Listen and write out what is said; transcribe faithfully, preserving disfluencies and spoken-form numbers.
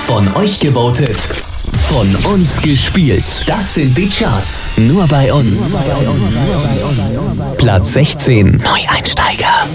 Von euch gewotet. Von uns gespielt. Das sind die Charts. Nur bei uns. Platz sechzehn. Neueinsteiger.